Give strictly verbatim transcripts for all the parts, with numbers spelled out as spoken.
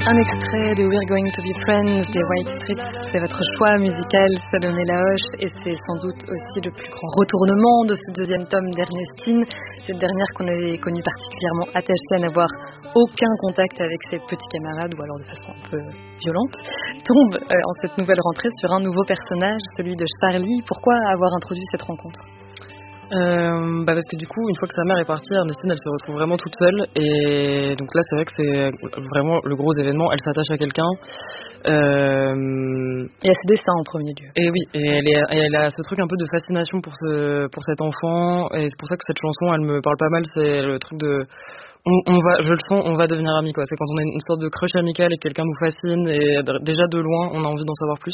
Un extrait de We're Going to Be Friends des White Stripes, c'est votre choix musical, Salomé Laoche, et c'est sans doute aussi le plus grand retournement de ce deuxième tome d'Ernestine. Cette dernière qu'on avait connue particulièrement attachée à n'avoir aucun contact avec ses petits camarades, ou alors de façon un peu violente, tombe euh, en cette nouvelle rentrée sur un nouveau personnage, celui de Charlie. Pourquoi avoir introduit cette rencontre ? Euh, bah parce que du coup, une fois que sa mère est partie, Ernestine, elle se retrouve vraiment toute seule. Et donc là, c'est vrai que c'est vraiment le gros événement. Elle s'attache à quelqu'un. Euh... Et à ses dessins en premier lieu. Et oui, et elle, est, et elle a ce truc un peu de fascination pour, ce, pour cet enfant. Et c'est pour ça que cette chanson, elle me parle pas mal. C'est le truc de... On, on va, je le sens, on va devenir amis, quoi. C'est quand on a une sorte de crush amical et que quelqu'un nous fascine. Et déjà de loin, on a envie d'en savoir plus.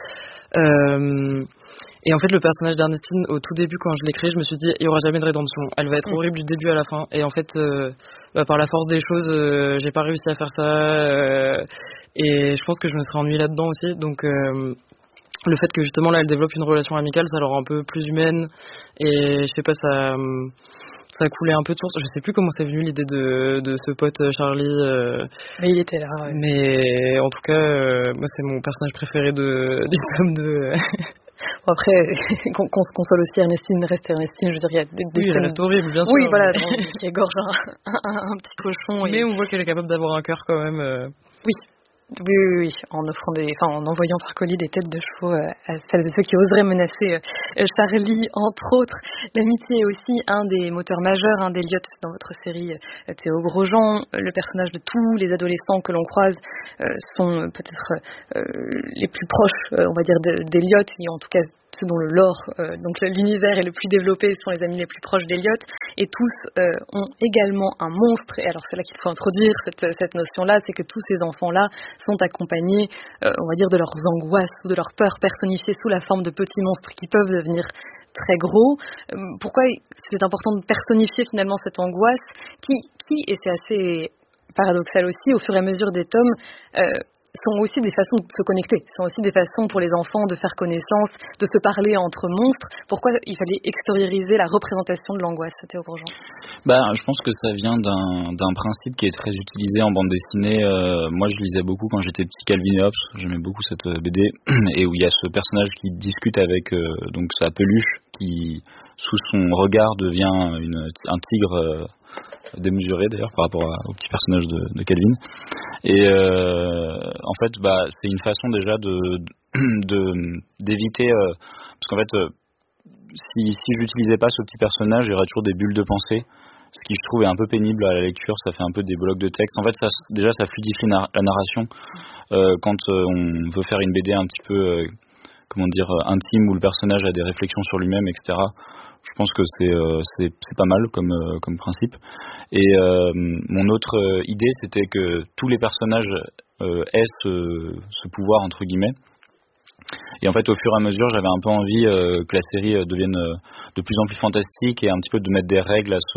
Euh... Et en fait, le personnage d'Ernestine, au tout début, quand je l'ai créé, je me suis dit, il n'y aura jamais de rédemption. Elle va être mmh. horrible du début à la fin. Et en fait, euh, bah, par la force des choses, euh, j'ai pas réussi à faire ça. Euh, et je pense que je me serais ennuyée là-dedans aussi. Donc, euh, le fait que justement, là, elle développe une relation amicale, ça la rend un peu plus humaine. Et je sais pas, ça, ça a coulé un peu de source. Je sais plus comment c'est venu l'idée de, de ce pote Charlie. Euh, mais il était là, ouais. Mais en tout cas, euh, moi, c'est mon personnage préféré de, du tome deux. Bon après, qu'on, qu'on se console aussi, Ernestine reste Ernestine, je veux dire, il y a des, des oui, scènes... elle reste horrible, bien sûr. Oui, voilà, qui égorge un, un, un petit cochon. Mais et... on voit qu'elle est capable d'avoir un cœur quand même. Euh... Oui. Oui, oui, oui, en offrant des, enfin, en envoyant par colis des têtes de chevaux euh, à celles et ceux qui oseraient menacer euh, Charlie, entre autres. L'amitié est aussi un des moteurs majeurs, un d'Eliott dans votre série euh, Théo Grosjean. Le personnage de tous les adolescents que l'on croise euh, sont peut-être euh, les plus proches, euh, on va dire, de, d'Eliott, et en tout cas ceux dont le lore, euh, donc l'univers est le plus développé, sont les amis les plus proches d'Eliott, et tous euh, ont également un monstre. Et alors c'est là qu'il faut introduire cette, cette notion-là, c'est que tous ces enfants-là sont accompagnés, euh, on va dire, de leurs angoisses ou de leurs peurs personnifiées sous la forme de petits monstres qui peuvent devenir très gros. Euh, pourquoi c'est important de personnifier finalement cette angoisse qui, qui et c'est assez paradoxal aussi, au fur et à mesure des tomes, euh, sont aussi des façons de se connecter, sont aussi des façons pour les enfants de faire connaissance, de se parler entre monstres. Pourquoi il fallait extérioriser la représentation de l'angoisse, Théo Grosjean ? Bah, je pense que ça vient d'un, d'un principe qui est très utilisé en bande dessinée. Euh, moi, je lisais beaucoup quand j'étais petit Calvin et Hobbes, j'aimais beaucoup cette B D, et où il y a ce personnage qui discute avec euh, donc sa peluche, qui sous son regard devient une, un tigre euh, démesuré d'ailleurs par rapport à, au petit personnage de, de Calvin. Et euh, en fait, bah, c'est une façon déjà de, de d'éviter, euh, parce qu'en fait, euh, si, si j'utilisais pas ce petit personnage, il y aurait toujours des bulles de pensée, ce qui je trouve est un peu pénible à la lecture. Ça fait un peu des blocs de texte. En fait, ça, déjà, ça fluidifie la, la narration euh, quand euh, on veut faire une B D un petit peu, euh, comment dire, intime, où le personnage a des réflexions sur lui-même, et cetera. Je pense que c'est euh, c'est, c'est pas mal comme euh, comme principe. Et euh, mon autre euh, idée, c'était que tous les personnages euh, aient ce, ce pouvoir entre guillemets. Et en fait, au fur et à mesure, j'avais un peu envie euh, que la série devienne euh, de plus en plus fantastique et un petit peu de mettre des règles à ce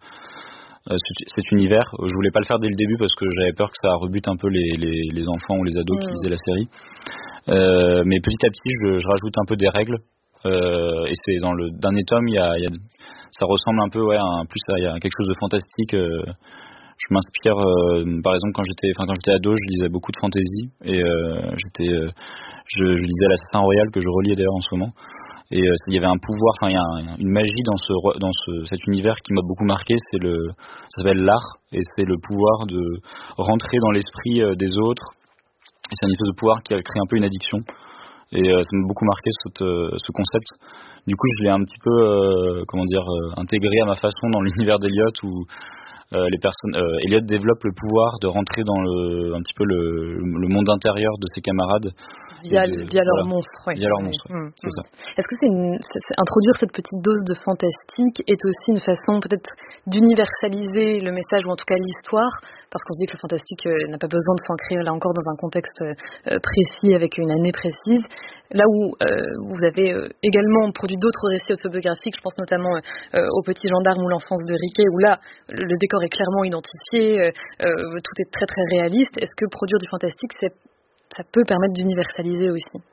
euh, cet univers. Je voulais pas le faire dès le début parce que j'avais peur que ça rebute un peu les les, les enfants ou les ados mmh. qui lisaient la série. Euh, mais petit à petit, je, je rajoute un peu des règles. Euh, et c'est dans le dernier tome, il y a, il y a, ça ressemble un peu, ouais, à un, plus à, il y a quelque chose de fantastique. Euh, je m'inspire, euh, par exemple, quand j'étais, enfin quand j'étais ado, je lisais beaucoup de fantasy et euh, j'étais, euh, je, je lisais l'Assassin Royal que je relis d'ailleurs en ce moment. Et euh, il y avait un pouvoir, enfin il y a une magie dans ce, dans ce, cet univers qui m'a beaucoup marqué. C'est le, ça s'appelle l'art et c'est le pouvoir de rentrer dans l'esprit des autres. Et c'est un espèce de pouvoir qui a créé un peu une addiction. Et euh, ça m'a beaucoup marqué cette, euh, ce concept. Du coup, je l'ai un petit peu, euh, comment dire, euh, intégré à ma façon dans l'univers d'Eliott où euh, les personnes, euh, Eliott développe le pouvoir de rentrer dans le, un petit peu le, le monde intérieur de ses camarades. Via, de, via leur voilà, monstre. Oui. Via leur monstre, mmh, c'est mmh. ça. Est-ce que c'est, une, c'est introduire cette petite dose de fantastique est aussi une façon peut-être d'universaliser le message ou en tout cas l'histoire, parce qu'on se dit que le fantastique euh, n'a pas besoin de s'ancrer là encore dans un contexte euh, précis avec une année précise. Là où euh, vous avez euh, également produit d'autres récits autobiographiques, je pense notamment euh, au Petit Gendarme ou l'enfance de Riquet, où là le, le décor est clairement identifié, euh, euh, tout est très très réaliste. Est-ce que produire du fantastique, c'est, ça peut permettre d'universaliser aussi ?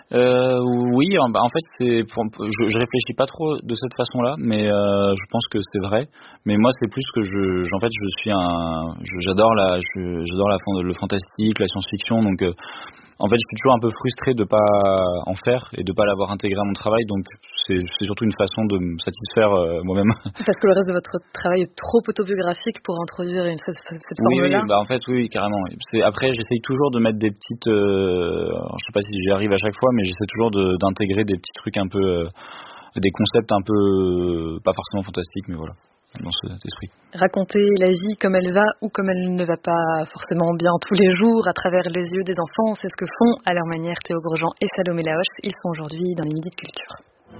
Euh, oui, bah en fait, c'est pour, je, je réfléchis pas trop de cette façon-là, mais euh, je pense que c'est vrai. Mais moi, c'est plus que je, je en fait, je suis un, je, j'adore la, je, j'adore la, le fantastique, la science-fiction, donc. Euh, En fait, je suis toujours un peu frustré de pas en faire et de pas l'avoir intégré à mon travail, donc c'est, c'est surtout une façon de me satisfaire euh, moi-même. Parce que le reste de votre travail est trop autobiographique pour introduire une, cette, cette oui, forme-là. Oui, bah en fait, oui, carrément. C'est, après, j'essaye toujours de mettre des petites, euh, je sais pas si j'y arrive à chaque fois, mais j'essaie toujours de, d'intégrer des petits trucs un peu, euh, des concepts un peu, euh, pas forcément fantastiques, mais voilà. Dans cet esprit. Raconter la vie comme elle va ou comme elle ne va pas forcément bien tous les jours à travers les yeux des enfants, c'est ce que font à leur manière Théo Grosjean et Salomé Laoche. Ils sont aujourd'hui dans les Midis de Culture.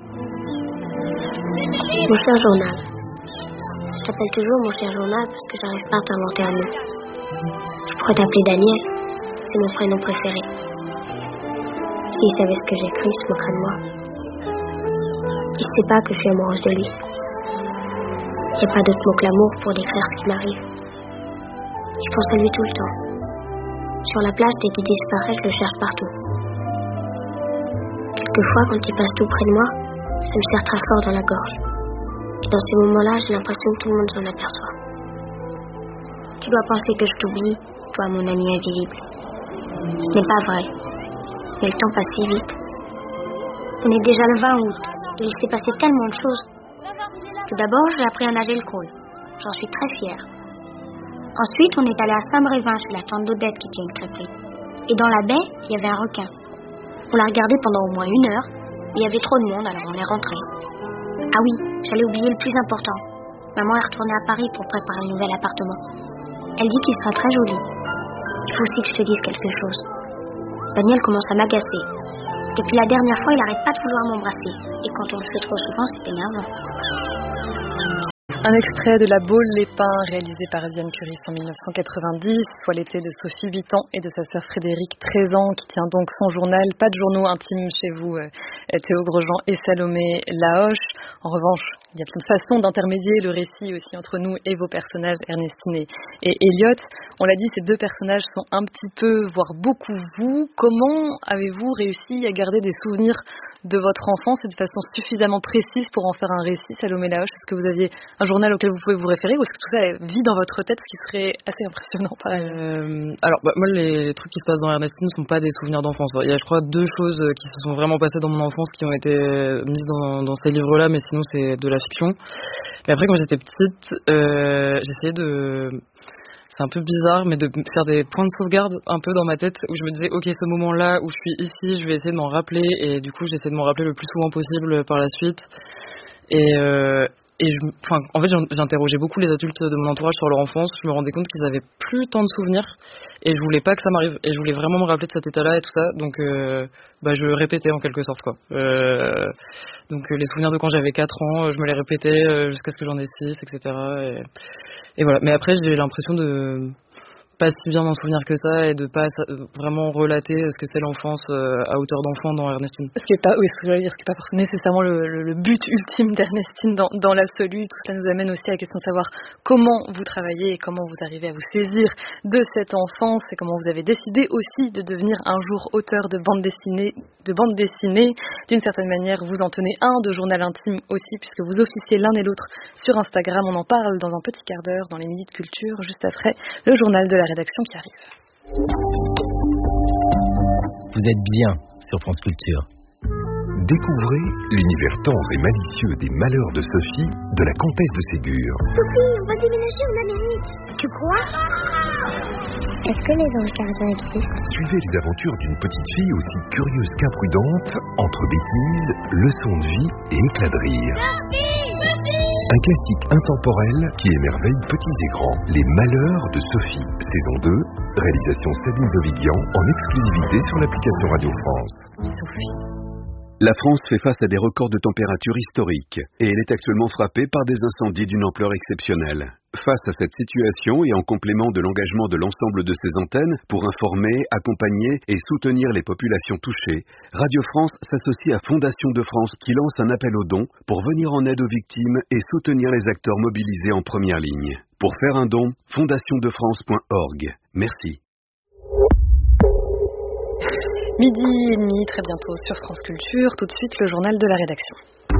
Mon cher journal. Je t'appelle toujours mon cher journal parce que j'arrive pas à t'inventer un nom. Je pourrais t'appeler Daniel, c'est mon prénom préféré. S'il savait ce que j'écris, il se moquerait de moi. Il sait pas que je suis amoureuse de lui. Il n'y a pas d'autre mot que l'amour pour décrire ce qui m'arrive. Je pense à lui tout le temps. Sur la plage, dès qu'il disparaît, je le cherche partout. Quelquefois, quand il passe tout près de moi, ça me serre très fort dans la gorge. Et dans ces moments-là, j'ai l'impression que tout le monde s'en aperçoit. Tu dois penser que je t'oublie, toi, mon ami invisible. Ce n'est pas vrai. Mais le temps passe si vite. On est déjà le vingt août, et il s'est passé tellement de choses. Tout d'abord, j'ai appris à nager le crawl. J'en suis très fière. Ensuite, on est allé à Saint-Brévin chez la tante d'Odette qui tient une crêperie. Et dans la baie, il y avait un requin. On l'a regardé pendant au moins une heure, mais il y avait trop de monde, alors on est rentré. Ah oui, j'allais oublier le plus important. Maman est retournée à Paris pour préparer le nouvel appartement. Elle dit qu'il sera très joli. Il faut aussi que je te dise quelque chose. Daniel commence à m'agacer. Depuis la dernière fois, il n'arrête pas de vouloir m'embrasser. Et quand on le fait trop souvent, c'est énervant. Un extrait de La Baule les Pins, réalisé par Diane Curis en mille neuf cent quatre-vingt-dix, soit l'été de Sophie, huit ans, et de sa sœur Frédérique, treize ans, qui tient donc son journal. Pas de journaux intimes chez vous, euh, Théo Grosjean et Salomé Laoche. En revanche, il y a plein de façons d'intermédier le récit aussi entre nous et vos personnages, Ernestine et, et Elliot. On l'a dit, ces deux personnages sont un petit peu, voire beaucoup vous. Comment avez-vous réussi à garder des souvenirs de votre enfance et de façon suffisamment précise pour en faire un récit, Salomé Laoche? Est-ce que vous aviez un journal auquel vous pouvez vous référer, ou est-ce que tout ça vit dans votre tête, ce qui serait assez impressionnant par euh, Alors, bah, moi, les trucs qui se passent dans Ernestine ne sont pas des souvenirs d'enfance. Il y a, je crois, deux choses qui se sont vraiment passées dans mon enfance qui ont été mises dans, dans ces livres-là, mais sinon, c'est de la fiction. Mais après, quand j'étais petite, euh, j'essayais de... C'est un peu bizarre, mais de faire des points de sauvegarde un peu dans ma tête, où je me disais, ok, ce moment-là où je suis ici, je vais essayer de m'en rappeler, et du coup, j'essaie de m'en rappeler le plus souvent possible par la suite. Et... Euh, Et je, enfin, en fait, j'interrogeais beaucoup les adultes de mon entourage sur leur enfance. Je me rendais compte qu'ils avaient plus tant de souvenirs, et je voulais pas que ça m'arrive. Et je voulais vraiment me rappeler de cet état-là et tout ça. Donc, euh, bah, je répétais en quelque sorte, quoi. Euh, donc, euh, les souvenirs de quand j'avais quatre ans, je me les répétais euh, jusqu'à ce que j'en ai six, et cetera. Et, et voilà. Mais après, j'ai l'impression de pas si bien m'en souvenir que ça, et de pas vraiment relater ce que c'est l'enfance euh, à hauteur d'enfant dans Ernestine. Ce qui est pas, oui, ce que je veux dire, ce qui est pas nécessairement le, le, le but ultime d'Ernestine dans, dans l'absolu. Tout cela nous amène aussi à la question de savoir comment vous travaillez et comment vous arrivez à vous saisir de cette enfance, et comment vous avez décidé aussi de devenir un jour auteur de bande dessinée, de bande dessinée. D'une certaine manière, vous en tenez un de journal intime aussi, puisque vous officiez l'un et l'autre sur Instagram. On en parle dans un petit quart d'heure dans les Midis de Culture, juste après le journal de la rédaction qui arrive. Vous êtes bien sur France Culture. Découvrez l'univers tendre et malicieux des malheurs de Sophie, de la comtesse de Ségur. Sophie, on va déménager en Amérique. Tu crois? Est-ce que les anges gardiens existent? Suivez les aventures d'une petite fille aussi curieuse qu'imprudente, entre bêtises, leçons de vie et éclats de rire. Sophie, Sophie! Un classique intemporel qui émerveille petits et grands. Les malheurs de Sophie, saison deux, réalisation Sabine Zovigian, en exclusivité sur l'application Radio France. Sophie. La France fait face à des records de température historiques et elle est actuellement frappée par des incendies d'une ampleur exceptionnelle. Face à cette situation et en complément de l'engagement de l'ensemble de ses antennes pour informer, accompagner et soutenir les populations touchées, Radio France s'associe à Fondation de France qui lance un appel aux dons pour venir en aide aux victimes et soutenir les acteurs mobilisés en première ligne. Pour faire un don, fondation de france point org. Merci. Midi et demi, très bientôt sur France Culture. Tout de suite, le journal de la rédaction.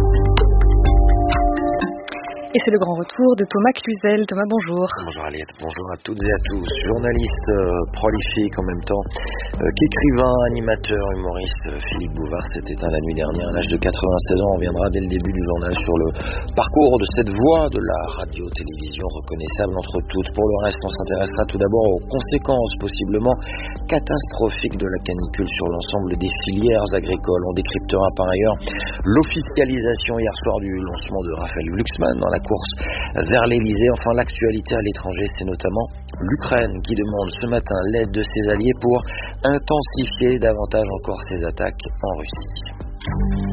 Et c'est le grand retour de Thomas Cluzel. Thomas, bonjour. Bonjour Aliette, bonjour à toutes et à tous. Journaliste euh, prolifique en même temps euh, qu'écrivain, animateur, humoriste, euh, Philippe Bouvard s'est éteint la nuit dernière à l'âge de quatre-vingt-seize ans. On reviendra dès le début du journal sur le parcours de cette voix de la radio-télévision reconnaissable entre toutes. Pour le reste, on s'intéressera tout d'abord aux conséquences possiblement catastrophiques de la canicule sur l'ensemble des filières agricoles. On décryptera par ailleurs l'officialisation hier soir du lancement de Raphaël Glucksmann dans la course vers l'Elysée. Enfin, l'actualité à l'étranger, c'est notamment l'Ukraine qui demande ce matin l'aide de ses alliés pour intensifier davantage encore ses attaques en Russie.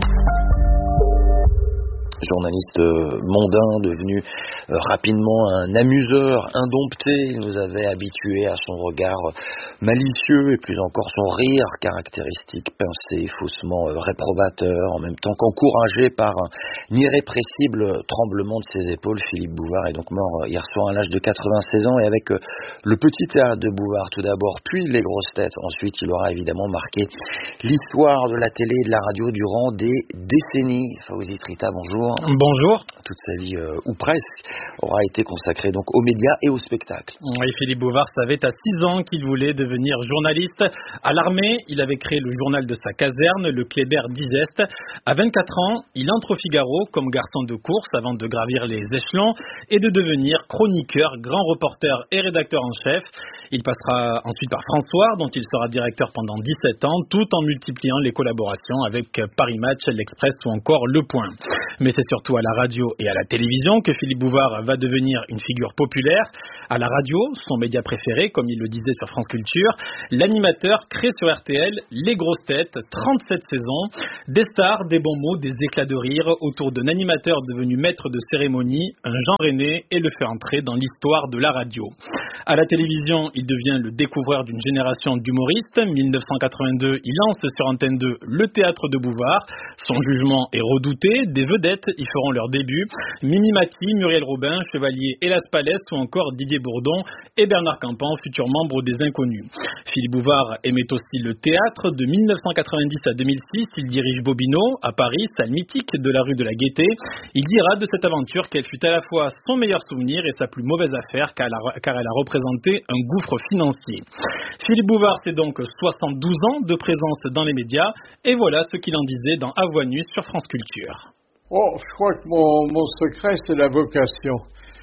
Journaliste euh, mondain, devenu euh, rapidement un amuseur indompté, il nous avait habitués à son regard euh, malicieux et plus encore son rire caractéristique, pincé, faussement euh, réprobateur, en même temps qu'encouragé par un irrépressible tremblement de ses épaules. Philippe Bouvard est donc mort euh, hier soir à l'âge de quatre-vingt-seize ans et avec euh, le petit théâtre de Bouvard tout d'abord, puis les grosses têtes. Ensuite, il aura évidemment marqué l'histoire de la télé et de la radio durant des décennies. Fawzi Trita, bonjour. Bonjour. Toute sa vie, euh, ou presque, aura été consacrée donc aux médias et au spectacle. Oui, Philippe Bouvard savait à six ans qu'il voulait devenir journaliste. À l'armée, il avait créé le journal de sa caserne, le Kléber Digest. À vingt-quatre ans, il entre au Figaro comme garçon de course avant de gravir les échelons et de devenir chroniqueur, grand reporter et rédacteur en chef. Il passera ensuite par François, dont il sera directeur pendant dix-sept ans, tout en multipliant les collaborations avec Paris Match, l'Express ou encore Le Point. Mais c'est surtout à la radio et à la télévision que Philippe Bouvard va devenir une figure populaire. À la radio, son média préféré, comme il le disait sur France Culture, l'animateur crée sur R T L Les Grosses Têtes, trente-sept saisons, des stars, des bons mots, des éclats de rire autour d'un animateur devenu maître de cérémonie, un Jean René, et le fait entrer dans l'histoire de la radio. À la télévision, il devient le découvreur d'une génération d'humoristes. mille neuf cent quatre-vingt-deux, il lance sur Antenne deux le théâtre de Bouvard. Son jugement est redouté. Des vedettes y feront leur début. Mimi Mati, Muriel Robin, Chevalier Hélas Palès ou encore Didier Bourdon et Bernard Campan, futurs membres des Inconnus. Philippe Bouvard aimait aussi le théâtre. De mille neuf cent quatre-vingt-dix à deux mille six, il dirige Bobino à Paris, salle mythique de la rue de la Gaîté. Il dira de cette aventure qu'elle fut à la fois son meilleur souvenir et sa plus mauvaise affaire car elle a, car elle a représenté un gouffre financier. Philippe Bouvard, c'est donc soixante-douze ans de présence dans les médias et voilà ce qu'il en disait dans À Voix Nue sur France Culture. Oh, je crois que mon, mon secret, c'est la vocation.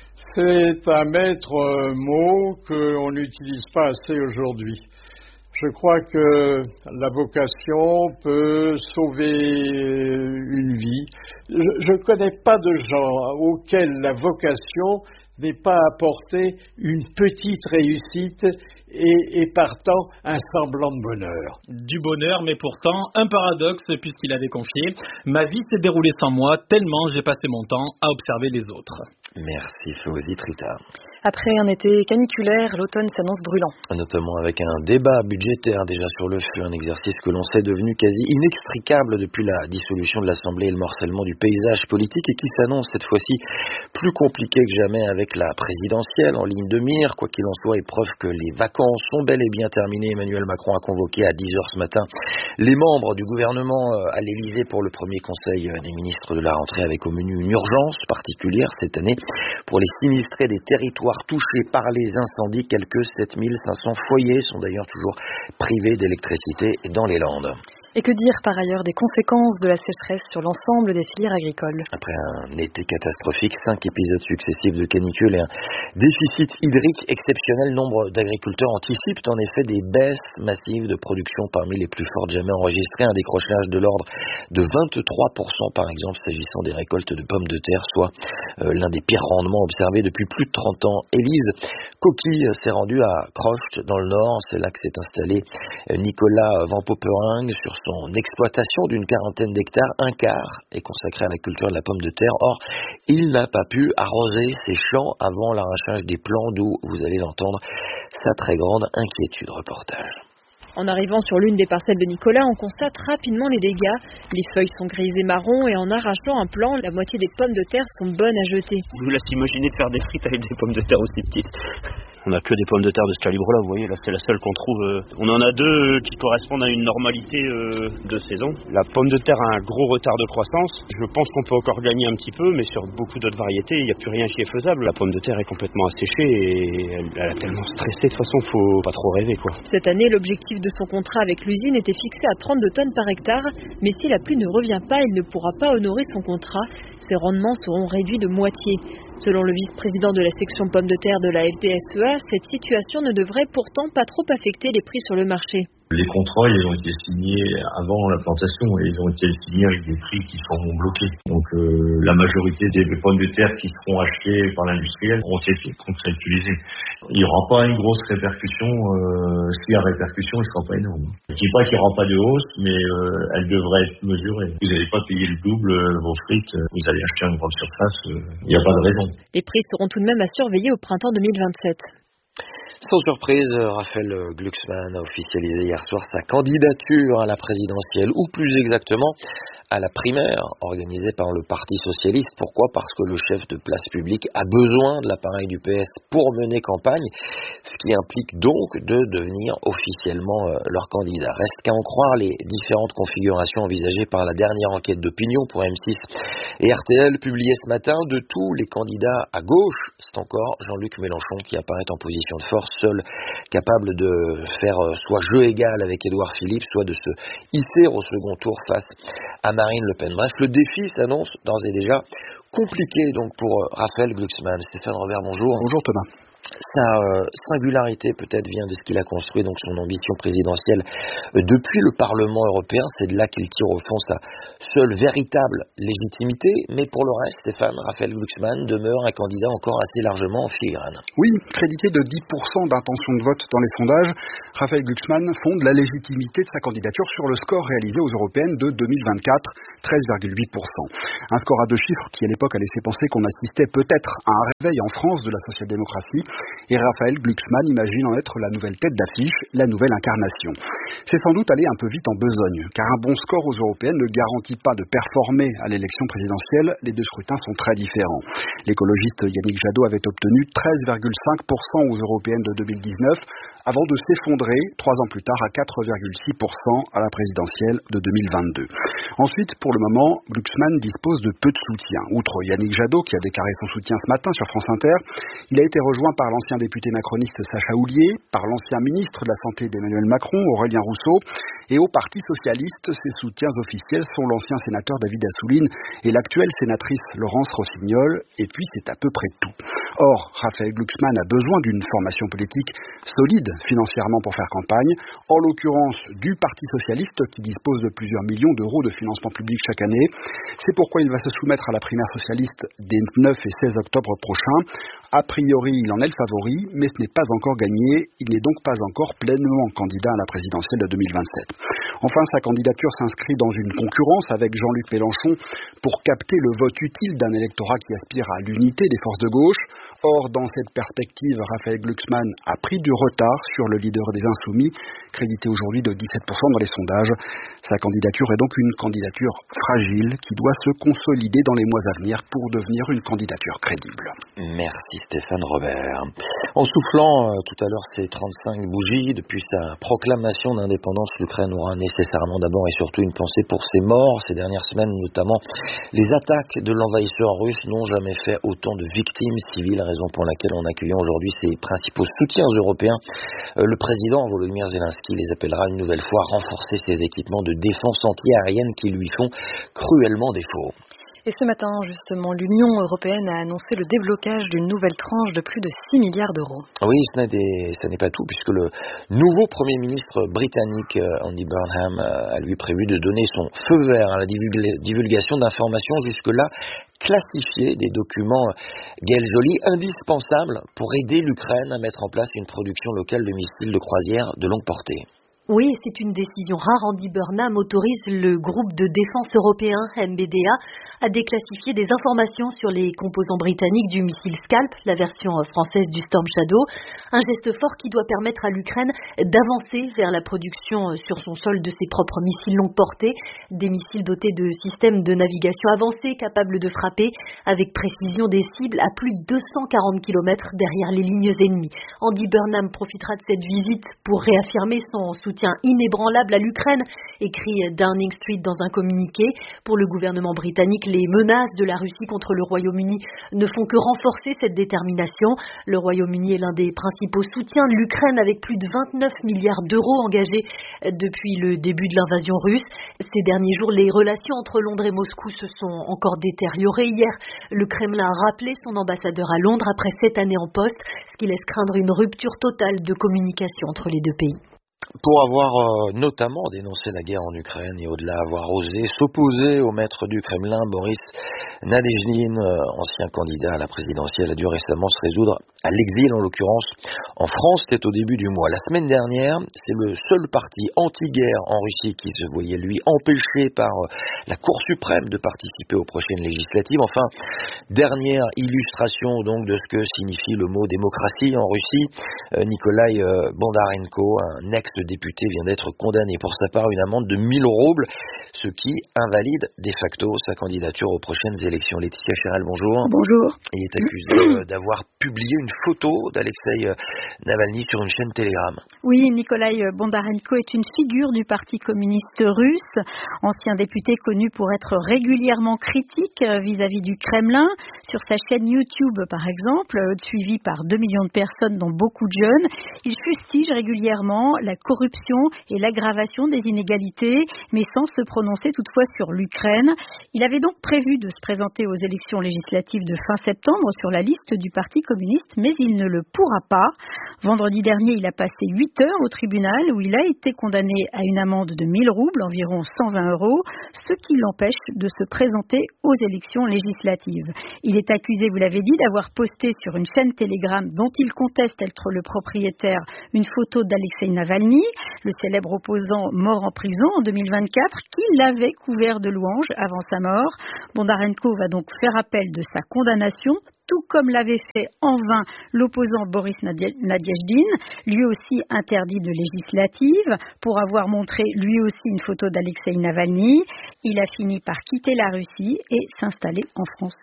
C'est un maître euh, mot qu'on n'utilise pas assez aujourd'hui. Je crois que la vocation peut sauver une vie. Je ne connais pas de gens auxquels la vocation n'ait pas apporté une petite réussite et, et partant un semblant de bonheur. Du bonheur, mais pourtant un paradoxe puisqu'il avait confié « Ma vie s'est déroulée sans moi, tellement j'ai passé mon temps à observer les autres ». Merci Fawzi Trita. Après un été caniculaire, l'automne s'annonce brûlant. Notamment avec un débat budgétaire déjà sur le feu, un exercice que l'on sait devenu quasi inextricable depuis la dissolution de l'Assemblée et le morcellement du paysage politique et qui s'annonce cette fois-ci plus compliqué que jamais avec la présidentielle en ligne de mire. Quoi qu'il en soit, et preuve que les vacances sont bel et bien terminées, Emmanuel Macron a convoqué à dix heures ce matin les membres du gouvernement à l'Elysée pour le premier conseil des ministres de la rentrée avec au menu une urgence particulière cette année pour les sinistrés des territoires touchés par les incendies. Quelques sept mille cinq cents foyers sont d'ailleurs toujours privés d'électricité dans les Landes. Et que dire par ailleurs des conséquences de la sécheresse sur l'ensemble des filières agricoles? Après un été catastrophique, cinq épisodes successifs de canicule et un déficit hydrique exceptionnel, nombre d'agriculteurs anticipent en effet des baisses massives de production parmi les plus fortes jamais enregistrées, un décrochage de l'ordre de vingt-trois pour cent par exemple s'agissant des récoltes de pommes de terre, soit euh, l'un des pires rendements observés depuis plus de trente ans. Élise Coquille s'est rendue à Crocht dans le Nord, c'est là que s'est installé Nicolas Van Poperingue sur son exploitation d'une quarantaine d'hectares. Un quart est consacré à la culture de la pomme de terre. Or, il n'a pas pu arroser ses champs avant l'arrachage des plants, d'où vous allez l'entendre, sa très grande inquiétude. Reportage. En arrivant sur l'une des parcelles de Nicolas, on constate rapidement les dégâts. Les feuilles sont grises et marron et en arrachant un plant, la moitié des pommes de terre sont bonnes à jeter. Je vous laisse imaginer de faire des frites avec des pommes de terre aussi petites. On n'a que des pommes de terre de ce calibre-là, vous voyez, là c'est la seule qu'on trouve. Euh, on en a deux qui correspondent à une normalité euh, de saison. La pomme de terre a un gros retard de croissance. Je pense qu'on peut encore gagner un petit peu, mais sur beaucoup d'autres variétés, il n'y a plus rien qui est faisable. La pomme de terre est complètement asséchée et elle, elle a tellement stressé, de toute façon, faut pas trop rêver, quoi. Cette année, l'objectif de son contrat avec l'usine était fixé à trente-deux tonnes par hectare, mais si la pluie ne revient pas, il ne pourra pas honorer son contrat. Ses rendements seront réduits de moitié. Selon le vice-président de la section pommes de terre de la F D S E A, cette situation ne devrait pourtant pas trop affecter les prix sur le marché. Les contrats, ils ont été signés avant la plantation et ils ont été signés avec des prix qui sont bloqués. Donc euh, la majorité des pommes de terre qui seront achetées par l'industriel ont été contractualisées. Il n'y aura pas une grosse répercussion. Euh, s'il y a répercussion, elle ne sera pas énorme. Je ne dis pas qu'il n'y aura pas de hausse, mais euh, elle devrait être mesurée. Vous n'allez pas payer le double euh, vos frites, vous allez acheter une grande surface, il euh, n'y a pas de raison. Les prix seront tout de même à surveiller au printemps deux mille vingt-sept. Sans surprise, Raphaël Glucksmann a officialisé hier soir sa candidature à la présidentielle, ou plus exactement à la primaire organisée par le Parti socialiste. Pourquoi ? Parce que le chef de place publique a besoin de l'appareil du P S pour mener campagne, ce qui implique donc de devenir officiellement leur candidat. Reste qu'à en croire les différentes configurations envisagées par la dernière enquête d'opinion pour M six et R T L publiée ce matin. De tous les candidats à gauche, c'est encore Jean-Luc Mélenchon qui apparaît en position de force, seul capable de faire soit jeu égal avec Édouard Philippe, soit de se hisser au second tour face à Marine Le Pen. Bref, le défi s'annonce d'ores et déjà compliqué donc pour Raphaël Glucksmann. Stéphane Robert, bonjour. Bonjour Thomas. Sa euh, singularité peut-être vient de ce qu'il a construit, donc son ambition présidentielle euh, depuis le Parlement européen. C'est de là qu'il tire au fond sa seule véritable légitimité. Mais pour le reste, Stéphane, Raphaël Glucksmann demeure un candidat encore assez largement en filigrane. Oui, crédité de dix pour cent d'intention de vote dans les sondages, Raphaël Glucksmann fonde la légitimité de sa candidature sur le score réalisé aux européennes de deux mille vingt-quatre, treize virgule huit pour cent. Un score à deux chiffres qui à l'époque a laissé penser qu'on assistait peut-être à un réveil en France de la social-démocratie. Et Raphaël Glucksmann imagine en être la nouvelle tête d'affiche, la nouvelle incarnation. C'est sans doute aller un peu vite en besogne, car un bon score aux européennes ne garantit pas de performer à l'élection présidentielle. Les deux scrutins sont très différents. L'écologiste Yannick Jadot avait obtenu treize virgule cinq pour cent aux européennes de deux mille dix-neuf, avant de s'effondrer trois ans plus tard à quatre virgule six pour cent à la présidentielle de deux mille vingt-deux. Ensuite, pour le moment, Glucksmann dispose de peu de soutien. Outre Yannick Jadot, qui a déclaré son soutien ce matin sur France Inter, il a été rejoint par l'ancien député macroniste Sacha Houlié, par l'ancien ministre de la Santé d'Emmanuel Macron, Aurélien Rousseau, et au Parti socialiste, ses soutiens officiels sont l'ancien sénateur David Assouline et l'actuelle sénatrice Laurence Rossignol, et puis c'est à peu près tout. Or, Raphaël Glucksmann a besoin d'une formation politique solide financièrement pour faire campagne, en l'occurrence du Parti socialiste qui dispose de plusieurs millions d'euros de financement public chaque année. C'est pourquoi il va se soumettre à la primaire socialiste des neuf et seize octobre prochains. A priori, il en est le favori, mais ce n'est pas encore gagné. Il n'est donc pas encore pleinement candidat à la présidentielle de deux mille vingt-sept. Enfin, sa candidature s'inscrit dans une concurrence avec Jean-Luc Mélenchon pour capter le vote utile d'un électorat qui aspire à l'unité des forces de gauche. Or, dans cette perspective, Raphaël Glucksmann a pris du retard sur le leader des Insoumis, crédité aujourd'hui de dix-sept pour cent dans les sondages. Sa candidature est donc une candidature fragile qui doit se consolider dans les mois à venir pour devenir une candidature crédible. Merci Stéphane Robert. En soufflant euh, tout à l'heure ces trente-cinq bougies, depuis sa proclamation d'indépendance, l'Ukraine aura nécessairement d'abord et surtout une pensée pour ses morts. Ces dernières semaines, notamment, les attaques de l'envahisseur russe n'ont jamais fait autant de victimes civiles, raison pour laquelle on accueille aujourd'hui ses principaux soutiens européens. Euh, le président Volodymyr Zelensky les appellera une nouvelle fois à renforcer ses équipements de défense anti-aérienne qui lui font cruellement défaut. Et ce matin, justement, l'Union européenne a annoncé le déblocage d'une nouvelle tranche de plus de six milliards d'euros. Oui, ce n'est, des, ce n'est pas tout, puisque le nouveau Premier ministre britannique, Andy Burnham, a lui prévu de donner son feu vert à la divulgation d'informations jusque-là classifiées, des documents gueule-jolie indispensables pour aider l'Ukraine à mettre en place une production locale de missiles de croisière de longue portée. Oui, c'est une décision rare. Andy Burnham autorise le groupe de défense européen M B D A a déclassifié des informations sur les composants britanniques du missile Scalp, la version française du Storm Shadow. Un geste fort qui doit permettre à l'Ukraine d'avancer vers la production sur son sol de ses propres missiles longue portée, des missiles dotés de systèmes de navigation avancés capables de frapper avec précision des cibles à plus de deux cent quarante kilomètres derrière les lignes ennemies. Andy Burnham profitera de cette visite pour réaffirmer son soutien inébranlable à l'Ukraine, écrit Downing Street dans un communiqué. Pour le gouvernement britannique, les menaces de la Russie contre le Royaume-Uni ne font que renforcer cette détermination. Le Royaume-Uni est l'un des principaux soutiens de l'Ukraine avec plus de vingt-neuf milliards d'euros engagés depuis le début de l'invasion russe. Ces derniers jours, les relations entre Londres et Moscou se sont encore détériorées. Hier, le Kremlin a rappelé son ambassadeur à Londres après sept années en poste, ce qui laisse craindre une rupture totale de communication entre les deux pays. Pour avoir euh, notamment dénoncé la guerre en Ukraine et au-delà avoir osé s'opposer au maître du Kremlin, Boris Nadezhdin, euh, ancien candidat à la présidentielle, a dû récemment se résoudre à l'exil, en l'occurrence en France, c'était au début du mois. La semaine dernière, c'est le seul parti anti-guerre en Russie qui se voyait, lui, empêché par euh, la Cour suprême de participer aux prochaines législatives. Enfin, dernière illustration donc de ce que signifie le mot démocratie en Russie, euh, Nikolai euh, Bondarenko, un ex-député, vient d'être condamné pour sa part à une amende de mille roubles, ce qui invalide de facto sa candidature aux prochaines élections. Laetitia Chérel, bonjour. Bonjour. Il est accusé d'avoir publié une photo d'Alexei Navalny sur une chaîne Telegram. Oui, Nikolai Bondarenko est une figure du Parti communiste russe, ancien député connu pour être régulièrement critique vis-à-vis du Kremlin. Sur sa chaîne YouTube, par exemple, suivie par deux millions de personnes, dont beaucoup de jeunes, il fustige régulièrement la corruption et l'aggravation des inégalités, mais sans se prononcer toutefois sur l'Ukraine. Il avait donc prévu de se présenter aux élections législatives de fin septembre sur la liste du Parti communiste, mais il ne le pourra pas. Vendredi dernier, il a passé huit heures au tribunal où il a été condamné à une amende de mille roubles, environ cent vingt euros, ce qui l'empêche de se présenter aux élections législatives. Il est accusé, vous l'avez dit, d'avoir posté sur une chaîne Telegram dont il conteste être le propriétaire une photo d'Alexei Navalny, le célèbre opposant mort en prison en deux mille vingt-quatre, qui l'avait couvert de louanges avant sa mort. Bondarenko va donc faire appel de sa condamnation, tout comme l'avait fait en vain l'opposant Boris Nadezhdin, lui aussi interdit de législative, pour avoir montré lui aussi une photo d'Alexei Navalny. Il a fini par quitter la Russie et s'installer en France.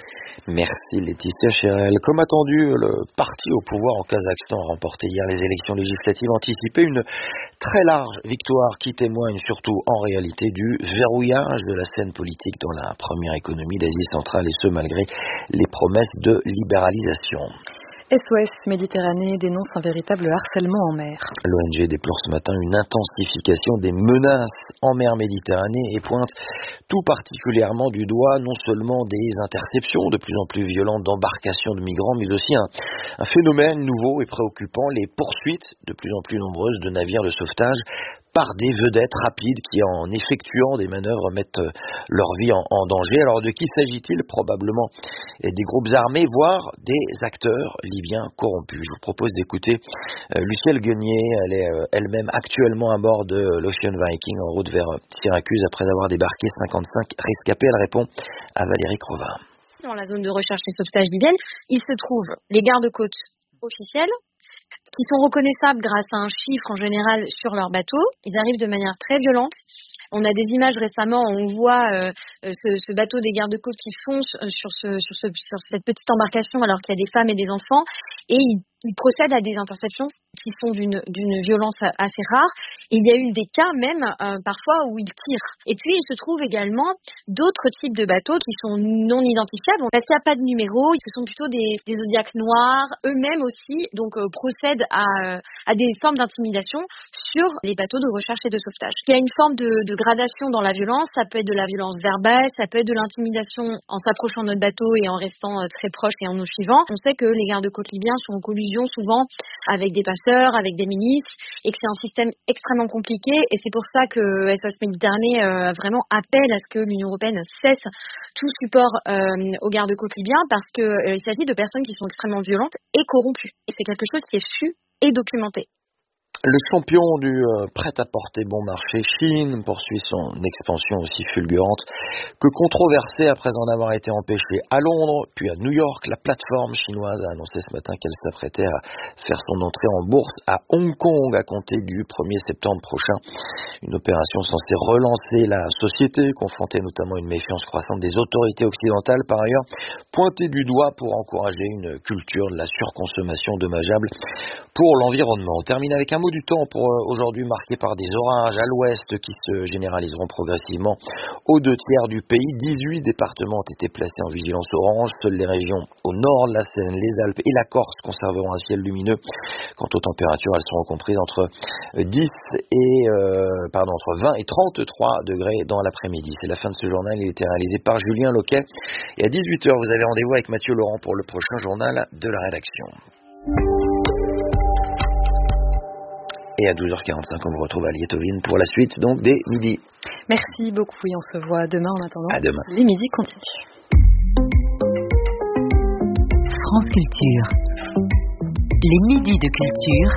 Merci Laetitia Chérel. Comme attendu, le parti au pouvoir au Kazakhstan a remporté hier les élections législatives anticipées. Une très large victoire qui témoigne surtout en réalité du verrouillage de la scène politique dans la première économie d'Asie centrale, et ce malgré les promesses de libéralisation. S O S Méditerranée dénonce un véritable harcèlement en mer. L'O N G déplore ce matin une intensification des menaces en mer Méditerranée et pointe tout particulièrement du doigt non seulement des interceptions de plus en plus violentes d'embarcations de migrants, mais aussi un, un phénomène nouveau et préoccupant, les poursuites de plus en plus nombreuses de navires de sauvetage par des vedettes rapides qui, en effectuant des manœuvres, mettent leur vie en, en danger. Alors de qui s'agit-il? Probablement des groupes armés, voire des acteurs libyens corrompus. Je vous propose d'écouter euh, Lucielle Guenier. Elle est euh, elle-même actuellement à bord de l'Ocean Viking en route vers Syracuse après avoir débarqué cinquante-cinq rescapés. Elle répond à Valérie Crova. Dans la zone de recherche et sauvetage libyenne, il se trouve les gardes-côtes officiels, qui sont reconnaissables grâce à un chiffre en général sur leur bateau. Ils arrivent de manière très violente. On a des images récemment où on voit euh, ce, ce bateau des gardes-côtes qui fonce sur, ce, sur, ce, sur cette petite embarcation alors qu'il y a des femmes et des enfants, et ils, ils procèdent à des interceptions qui sont d'une, d'une violence assez rare. Et il y a eu des cas même euh, parfois où ils tirent. Et puis il se trouve également d'autres types de bateaux qui sont non identifiables. Parce qu'il n'y a pas de numéro, ce sont plutôt des, des zodiacs noirs, eux-mêmes aussi, donc euh, procèdent à, euh, à des formes d'intimidation sur les bateaux de recherche et de sauvetage. Il y a une forme de, de gradation dans la violence, ça peut être de la violence verbale, ça peut être de l'intimidation en s'approchant de notre bateau et en restant euh, très proche et en nous suivant. On sait que les gardes-côtes libyens sont en collusion souvent avec des passeurs, avec des milices, et que c'est un système extrêmement compliqué, et c'est pour ça que S O S Méditerranée euh, vraiment appelle à ce que l'Union européenne cesse tout support euh, aux gardes-côtes libyens, parce qu'il euh, s'agit de personnes qui sont extrêmement violentes et corrompues. Et c'est quelque chose qui est su et documenté. Le champion du euh, prêt-à-porter bon marché, Shein, poursuit son expansion aussi fulgurante que controversée après en avoir été empêchée à Londres, puis à New York. La plateforme chinoise a annoncé ce matin qu'elle s'apprêtait à faire son entrée en bourse à Hong Kong à compter du premier septembre prochain. Une opération censée relancer la société, confrontée notamment à une méfiance croissante des autorités occidentales, par ailleurs pointée du doigt pour encourager une culture de la surconsommation dommageable pour l'environnement. On termine avec un mot du temps pour aujourd'hui marqué par des orages à l'ouest qui se généraliseront progressivement aux deux tiers du pays. dix-huit départements ont été placés en vigilance orange. Seules les régions au nord, la Seine, les Alpes et la Corse conserveront un ciel lumineux. Quant aux températures, elles seront comprises entre dix et euh, pardon entre vingt et trente-trois degrés dans l'après-midi. C'est la fin de ce journal. Il a été réalisé par Julien Loquet. Et à dix-huit heures, vous avez rendez-vous avec Mathieu Laurent pour le prochain journal de la rédaction. Et à douze heures quarante-cinq, on vous retrouve à Liétovine pour la suite, donc, dès midi. Merci beaucoup et on se voit demain en attendant. À demain. Les midis continuent. France Culture. Les midis de culture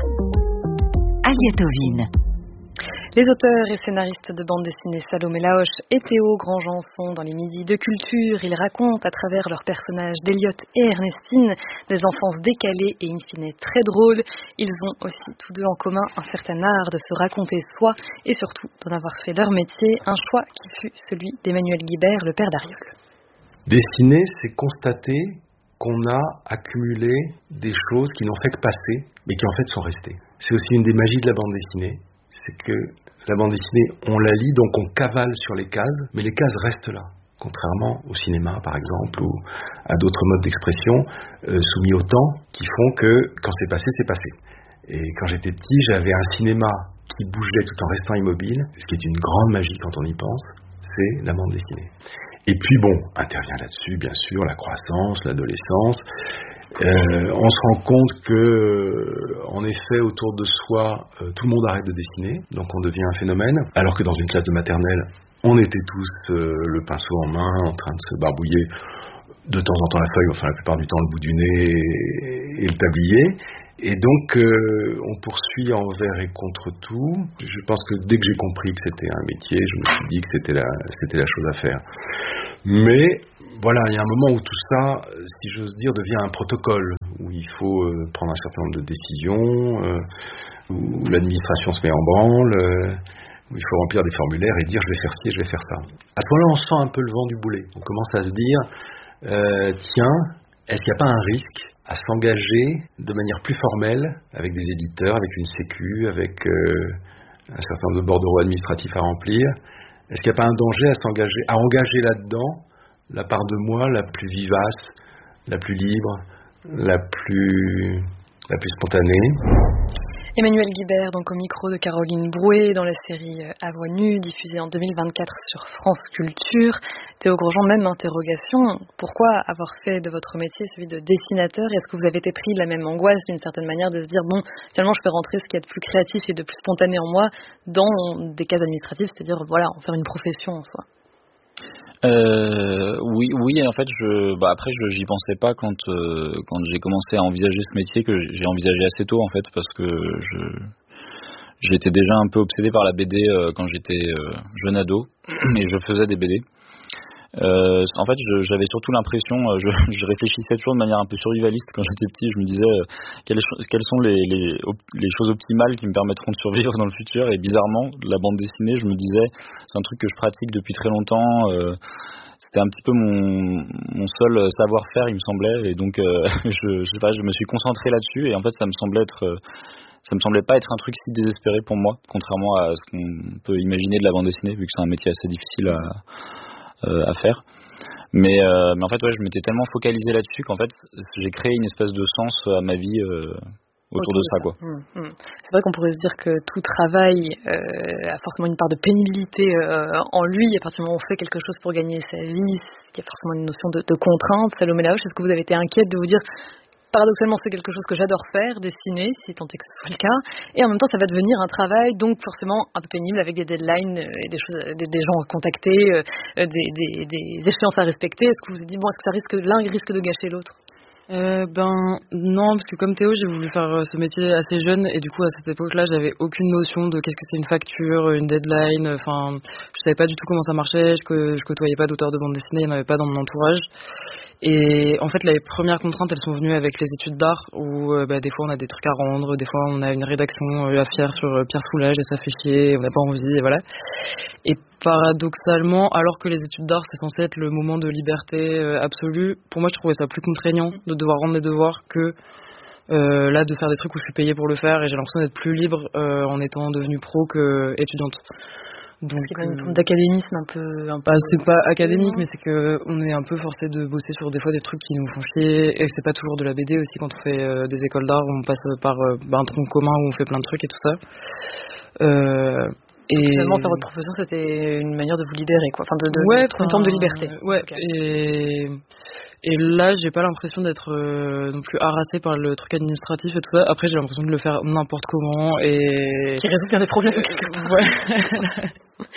à Liétovine. Les auteurs et scénaristes de bande dessinée Salomé Laoche et Théo Grandjean sont dans les midis de culture. Ils racontent à travers leurs personnages d'Eliott et Ernestine des enfances décalées et in fine très drôles. Ils ont aussi tous deux en commun un certain art de se raconter soi et surtout d'en avoir fait leur métier, un choix qui fut celui d'Emmanuel Guibert, le père d'Ariol. Dessiner, c'est constater qu'on a accumulé des choses qui n'ont fait que passer, mais qui en fait sont restées. C'est aussi une des magies de la bande dessinée. C'est que la bande dessinée, on la lit, donc on cavale sur les cases, mais les cases restent là, contrairement au cinéma par exemple, ou à d'autres modes d'expression euh, soumis au temps, qui font que quand c'est passé, c'est passé. Et quand j'étais petit, j'avais un cinéma qui bougeait tout en restant immobile, ce qui est une grande magie quand on y pense, c'est la bande dessinée. Et puis bon, intervient là-dessus, bien sûr, la croissance, l'adolescence. Euh, on se rend compte que, en effet, autour de soi, euh, tout le monde arrête de dessiner, donc on devient un phénomène. Alors que dans une classe de maternelle, on était tous euh, le pinceau en main, en train de se barbouiller de temps en temps la feuille, enfin la plupart du temps le bout du nez et, et le tablier. Et donc, euh, on poursuit envers et contre tout. Je pense que dès que j'ai compris que c'était un métier, je me suis dit que c'était la, c'était la chose à faire. Mais voilà, il y a un moment où tout ça, si j'ose dire, devient un protocole, où il faut euh, prendre un certain nombre de décisions, euh, où l'administration se met en branle, euh, où il faut remplir des formulaires et dire je vais faire ci et je vais faire ça. À ce moment-là, on sent un peu le vent du boulet. On commence à se dire, euh, tiens, est-ce qu'il n'y a pas un risque à s'engager de manière plus formelle avec des éditeurs, avec une sécu, avec euh, un certain nombre de bordereaux administratifs à remplir? Est-ce qu'il n'y a pas un danger à s'engager, à engager là-dedans la part de moi la plus vivace, la plus libre, la plus, la plus spontanée? Emmanuel Guibert, donc au micro de Caroline Brouet, dans la série À voix nue, diffusée en deux mille vingt-quatre sur France Culture. Théo Grosjean, même interrogation, pourquoi avoir fait de votre métier celui de dessinateur? Est-ce que vous avez été pris de la même angoisse, d'une certaine manière, de se dire, bon, finalement, je peux rentrer ce qu'il y a de plus créatif et de plus spontané en moi dans des cases administratives, c'est-à-dire, voilà, en faire une profession en soi? Euh, oui, oui. En fait, je, bah après, je, j'y pensais pas quand euh, quand j'ai commencé à envisager ce métier, que j'ai envisagé assez tôt en fait, parce que je j'étais déjà un peu obsédé par la B D euh, quand j'étais euh, jeune ado, et je faisais des B D. Euh, en fait, je, j'avais surtout l'impression, euh, je, je réfléchissais toujours de manière un peu survivaliste quand j'étais petit. Je me disais euh, quelles, quelles sont les, les, les choses optimales qui me permettront de survivre dans le futur. Et bizarrement, la bande dessinée, je me disais, c'est un truc que je pratique depuis très longtemps. Euh, c'était un petit peu mon, mon seul savoir-faire, il me semblait. Et donc, euh, je, je sais pas, je me suis concentré là-dessus. Et en fait, ça me semblait être euh, ça me semblait pas être un truc si désespéré pour moi, contrairement à ce qu'on peut imaginer de la bande dessinée, vu que c'est un métier assez difficile à Euh, à faire, mais, euh, mais en fait ouais, je m'étais tellement focalisé là-dessus qu'en fait j'ai créé une espèce de sens à ma vie euh, autour, autour de, de ça, ça. Quoi. Mmh, mmh. C'est vrai qu'on pourrait se dire que tout travail euh, a forcément une part de pénibilité euh, en lui. À partir du moment où on fait quelque chose pour gagner sa vie, il y a forcément une notion de, de contrainte. Salomé Laoche, est-ce que vous avez été inquiète de vous dire, paradoxalement, c'est quelque chose que j'adore faire, dessiner, si tant est que ce soit le cas, et en même temps, ça va devenir un travail, donc forcément un peu pénible, avec des deadlines, et des, choses, des, des gens à contacter, euh, des, des, des échéances à respecter. Est-ce que vous vous dites, bon, est-ce que ça risque, l'un risque de gâcher l'autre? Euh, ben non, parce que comme Théo, j'ai voulu faire ce métier assez jeune et du coup à cette époque-là, j'avais aucune notion de qu'est-ce que c'est une facture, une deadline. Enfin, je savais pas du tout comment ça marchait. Je, je côtoyais pas d'auteurs de bande dessinée, il n'y en avait pas dans mon entourage. Et en fait, les premières contraintes, elles sont venues avec les études d'art où euh, bah, des fois on a des trucs à rendre, des fois on a une rédaction euh, à faire sur euh, Pierre Soulages et ça fait chier, on n'a pas envie, et voilà. Et paradoxalement, alors que les études d'art c'est censé être le moment de liberté euh, absolue, pour moi je trouvais ça plus contraignant de devoir rendre des devoirs que euh, là de faire des trucs où je suis payée pour le faire et j'ai l'impression d'être plus libre euh, en étant devenue pro que étudiante. Donc, Parce qu'il y a une forme d'académisme un peu... Un peu bah, c'est pas académique, mais c'est que on est un peu forcé de bosser sur des fois des trucs qui nous font chier. Et c'est pas toujours de la B D aussi. Quand on fait euh, des écoles d'art, on passe par euh, bah, un tronc commun où on fait plein de trucs et tout ça. Euh, et finalement, faire votre profession, c'était une manière de vous libérer, quoi. Enfin, de, de, ouais, de une forme de liberté. Ouais, okay. et... Et là, j'ai pas l'impression d'être euh, non plus harassée par le truc administratif et tout ça. Après, j'ai l'impression de le faire n'importe comment et... Qui résout bien des problèmes quelque part. Ouais.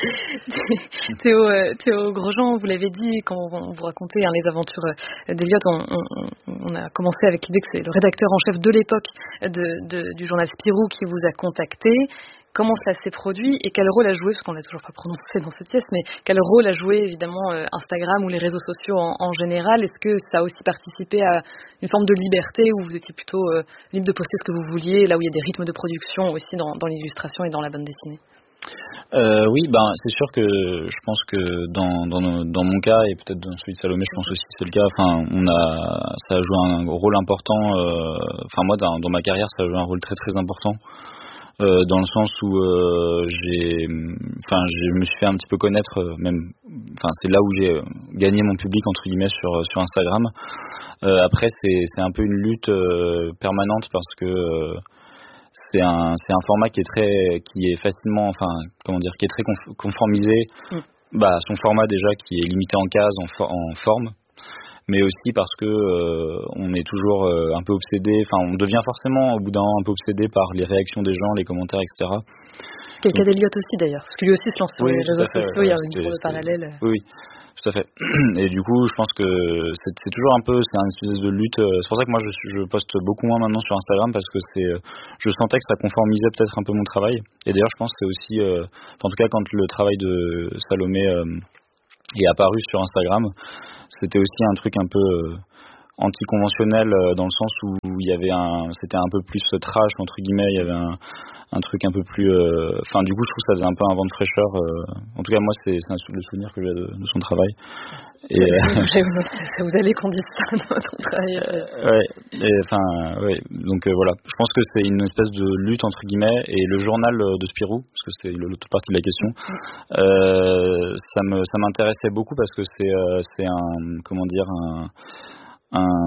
Théo, euh, Théo Grosjean, vous l'avez dit quand on vous racontait hein, les aventures d'Eliott, on, on, on a commencé avec l'idée que c'est le rédacteur en chef de l'époque de, de, du journal Spirou qui vous a contacté. Comment ça s'est produit et quel rôle a joué, parce qu'on n'a toujours pas prononcé dans cette pièce, mais quel rôle a joué évidemment Instagram ou les réseaux sociaux en, en général? Est-ce que ça a aussi participé à une forme de liberté où vous étiez plutôt euh, libre de poster ce que vous vouliez, là où il y a des rythmes de production aussi dans, dans l'illustration et dans la bande dessinée? Euh, oui, ben c'est sûr que je pense que dans dans, dans mon cas et peut-être dans celui de Salomé, je pense aussi que c'est le cas. Enfin, on a ça a joué un rôle important. Enfin euh, moi dans, dans ma carrière, ça a joué un rôle très très important. Euh, dans le sens où euh, j'ai, enfin, je me suis fait un petit peu connaître, euh, même, enfin, c'est là où j'ai gagné mon public entre guillemets sur sur Instagram. Euh, après, c'est c'est un peu une lutte euh, permanente parce que euh, c'est un c'est un format qui est très, qui est facilement, enfin, comment dire, qui est très conformisé. Mm. Bah, son format déjà qui est limité en cases, en, for- en forme. Mais aussi parce que euh, on est toujours euh, un peu obsédé, enfin on devient forcément au bout d'un an un peu obsédé par les réactions des gens, les commentaires, et cetera. C'est le cas d'Eliott aussi d'ailleurs, parce que lui aussi se lance sur oui, les réseaux sociaux, il y a une forme de parallèle. Oui, tout à fait. Et du coup, je pense que c'est, c'est toujours un peu, c'est une espèce de lutte. C'est pour ça que moi je, je poste beaucoup moins maintenant sur Instagram parce que c'est, je sentais que ça conformisait peut-être un peu mon travail. Et d'ailleurs, je pense que c'est aussi, euh, en tout cas quand le travail de Salomé euh, est apparu sur Instagram, c'était aussi un truc un peu euh, anticonventionnel euh, dans le sens où il y avait un, c'était un peu plus trash entre guillemets, il y avait un, un truc un peu plus, enfin euh, du coup je trouve que ça faisait un peu un vent de fraîcheur. Euh, en tout cas moi c'est, c'est un, le souvenir que j'ai de, de son travail. Et euh, ça vous allez qu'on dise ça dans votre travail. Euh, ouais, et enfin ouais, donc euh, voilà, je pense que c'est une espèce de lutte entre guillemets et le journal de Spirou, parce que c'est l'autre partie de la question, euh, ça me, ça m'intéressait beaucoup parce que c'est, euh, c'est un, comment dire, un, un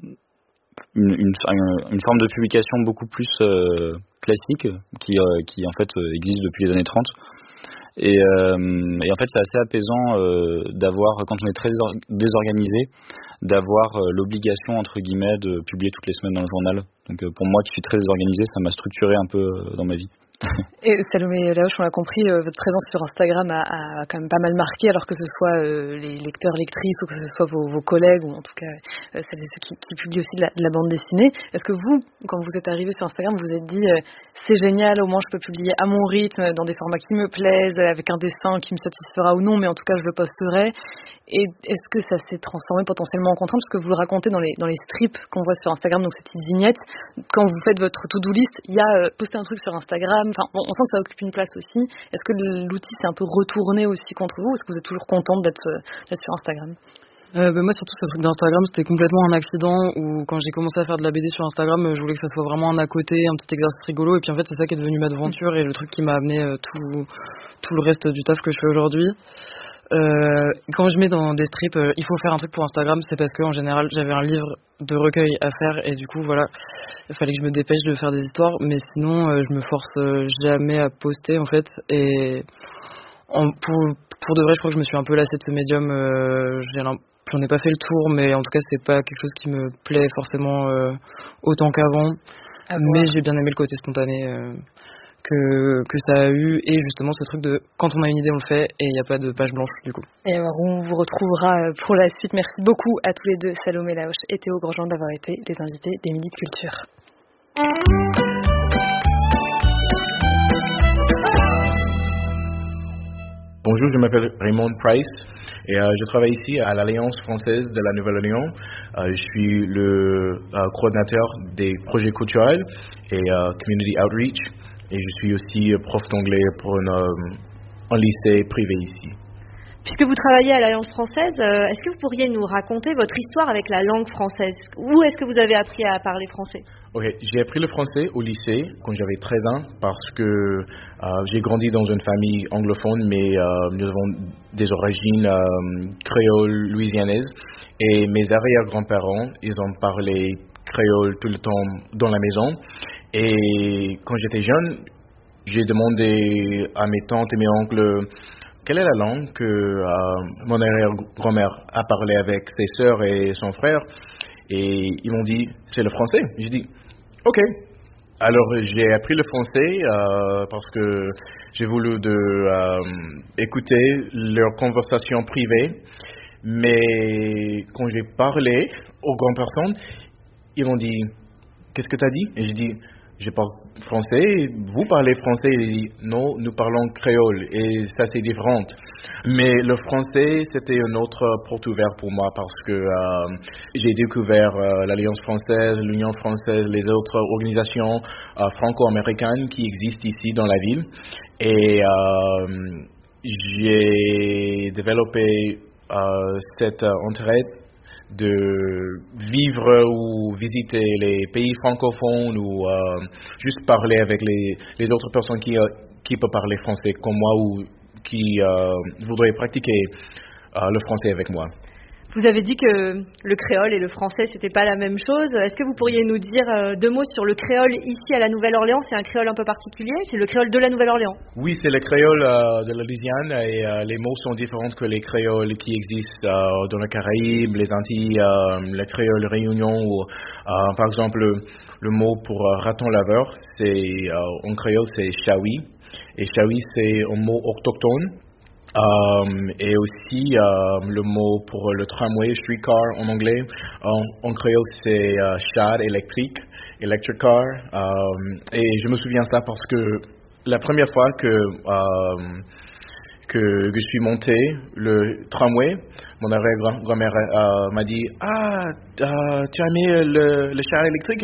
Une, une, une forme de publication beaucoup plus euh, classique qui, euh, qui en fait existe depuis les années trente et, euh, et en fait c'est assez apaisant euh, d'avoir, quand on est très désorganisé, d'avoir euh, l'obligation entre guillemets de publier toutes les semaines dans le journal. Donc euh, pour moi qui suis très désorganisé, ça m'a structuré un peu euh, dans ma vie. Et Salomé Laoche, on l'a compris, euh, votre présence sur Instagram a, a quand même pas mal marqué, alors que ce soit euh, les lecteurs, lectrices, ou que ce soit vos, vos collègues, ou en tout cas euh, celles et ceux qui, qui publient aussi de la, de la bande dessinée. Est-ce que vous, quand vous êtes arrivé sur Instagram, vous vous êtes dit euh, c'est génial, au moins je peux publier à mon rythme, dans des formats qui me plaisent, avec un dessin qui me satisfera ou non, mais en tout cas je le posterai. Et est-ce que ça s'est transformé potentiellement en contrainte, parce que vous le racontez dans les, dans les strips qu'on voit sur Instagram, donc ces petites vignettes, quand vous faites votre to-do list, il y a euh, poster un truc sur Instagram. Enfin, bon, on sent que ça occupe une place aussi. Est-ce que l'outil s'est un peu retourné aussi contre vous? Est-ce que vous êtes toujours contente d'être, d'être sur Instagram? euh, bah moi surtout ce truc d'Instagram c'était complètement un accident où quand j'ai commencé à faire de la B D sur Instagram je voulais que ça soit vraiment un à côté, un petit exercice rigolo et puis en fait c'est ça qui est devenu ma aventure et le truc qui m'a amené euh, tout, tout le reste du taf que je fais aujourd'hui. Euh, quand je mets dans des strips euh, il faut faire un truc pour Instagram, c'est parce que en général j'avais un livre de recueil à faire et du coup voilà il fallait que je me dépêche de faire des histoires, mais sinon euh, je me force euh, jamais à poster en fait. Et en, pour, pour de vrai je crois que je me suis un peu lassée de ce médium, euh, j'ai j'en ai pas fait le tour, mais en tout cas c'est pas quelque chose qui me plaît forcément euh, autant qu'avant, mais j'ai bien aimé le côté spontané euh, que, que ça a eu, et justement ce truc de quand on a une idée on le fait et il n'y a pas de page blanche du coup. Et alors on vous retrouvera pour la suite. Merci beaucoup à tous les deux, Salomé Laoche et Théo Grosjean, d'avoir été les invités des Midi de Culture. Bonjour, je m'appelle Raymond Price et euh, je travaille ici à l'Alliance française de la Nouvelle-Orléans. Euh, je suis le euh, coordinateur des projets culturels et euh, community outreach, et je suis aussi prof d'anglais pour une, euh, un lycée privé ici. Puisque vous travaillez à l'Alliance française, euh, est-ce que vous pourriez nous raconter votre histoire avec la langue française? Où est-ce que vous avez appris à parler français? Ok, j'ai appris le français au lycée quand j'avais treize ans parce que euh, j'ai grandi dans une famille anglophone, mais euh, nous avons des origines euh, créoles louisianaises, et mes arrière-grands-parents, ils ont parlé créole tout le temps dans la maison. Et quand j'étais jeune, j'ai demandé à mes tantes et mes oncles quelle est la langue que euh, mon arrière-grand-mère a parlé avec ses sœurs et son frère, et ils m'ont dit c'est le français. J'ai dit ok. Alors j'ai appris le français euh, parce que j'ai voulu de, euh, écouter leurs conversations privées, mais quand j'ai parlé aux grandes personnes, ils m'ont dit qu'est-ce que tu as dit? Et j'ai dit je parle français, vous parlez français? Il dit non, nous parlons créole, et ça c'est différent. Mais le français c'était une autre porte ouverte pour moi parce que euh, j'ai découvert euh, l'Alliance française, l'Union française, les autres organisations euh, franco-américaines qui existent ici dans la ville, et euh, j'ai développé euh, cet intérêt de vivre ou visiter les pays francophones ou euh, juste parler avec les, les autres personnes qui, euh, qui peuvent parler français comme moi ou qui euh, voudraient pratiquer euh, le français avec moi. Vous avez dit que le créole et le français, c'était pas la même chose. Est-ce que vous pourriez nous dire euh, deux mots sur le créole ici à la Nouvelle-Orléans? C'est un créole un peu particulier, c'est le créole de la Nouvelle-Orléans. Oui, c'est le créole euh, de la Louisiane, et euh, les mots sont différents que les créoles qui existent euh, dans les Caraïbes, les Antilles, euh, le créole Réunion. Ou, euh, par exemple, le, le mot pour euh, raton laveur, c'est euh, en créole, c'est chaoui. Et chaoui, c'est un mot autochtone. Um, et aussi uh, le mot pour le tramway, streetcar en anglais, en, en créole c'est uh, char électrique, electric car. Um, et je me souviens ça parce que la première fois que um, que, que je suis monté le tramway, mon arrière-grand-mère uh, m'a dit ah uh, tu as aimé le, le char électrique?